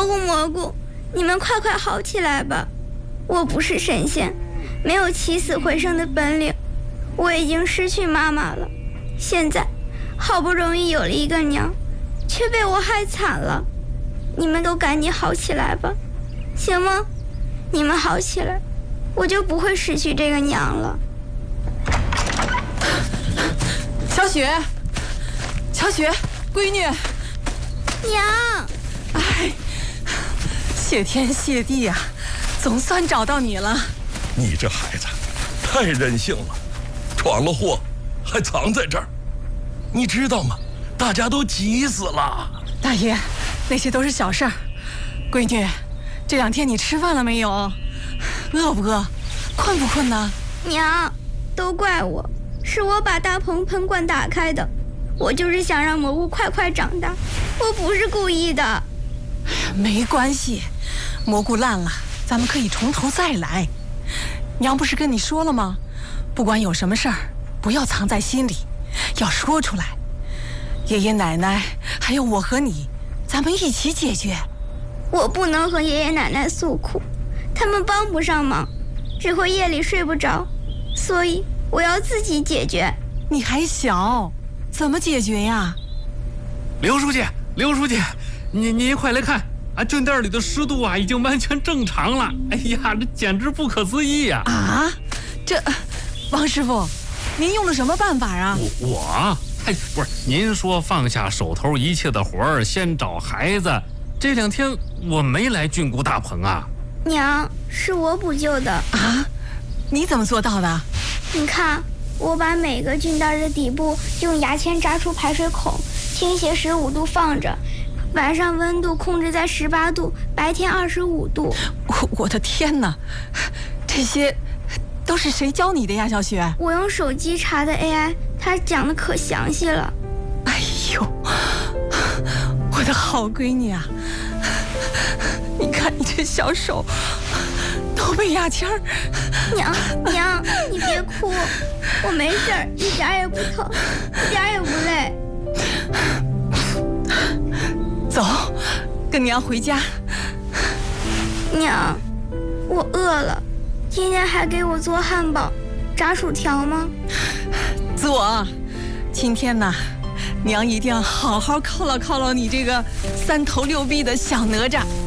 蘑菇蘑菇，你们快快好起来吧！我不是神仙，没有起死回生的本领，我已经失去妈妈了，现在好不容易有了一个娘，却被我害惨了。你们都赶紧好起来吧，行吗？你们好起来，我就不会失去这个娘了。 小雪，小雪，闺女， 娘！ 哎，谢天谢地呀，总算找到你了。 你这孩子太任性了，闯了祸还藏在这儿，你知道吗？大家都急死了。 大爷，那些都是小事儿。闺女，这2天你吃饭了没有？饿不饿？困不困呢？ 娘，都怪我，是我把大棚喷罐打开的，我就是想让蘑菇快快长大，我不是故意的。 没关系，蘑菇烂了，咱们可以从头再来。娘不是跟你说了吗？不管有什么事儿，不要藏在心里，要说出来。爷爷奶奶还有我和你，咱们一起解决。 我不能和爷爷奶奶诉苦，他们帮不上忙，只会夜里睡不着，所以我要自己解决。 你还小，怎么解决呀？ 刘书记，刘书记，您快来看啊！镇店里的湿度啊，已经完全正常了。哎呀，这简直不可思议呀！ 啊，王师傅，您用了什么办法啊？ 我不是，您说放下手头一切的活儿，先找孩子。这2天我没来菌菇大棚啊。 娘，是我补救的啊？你怎么做到的？ 你看，我把每个菌袋的底部用牙签扎出排水孔，倾斜15度放着，晚上温度控制在18度，白天25度。 我的天哪，这些都是谁教你的呀，小雪？ 我用手机查的 AI， 它讲的可详细了。 哎呦，我的好闺女啊！你看你这小手都被牙签儿。 娘，你别哭，我没事儿，一点也不疼，一点也不累。 走，跟娘回家。 娘，我饿了，今天还给我做汉堡、炸薯条吗？ 做，今天呢，娘一定要好好犒劳犒劳你这个3头6臂的小哪吒。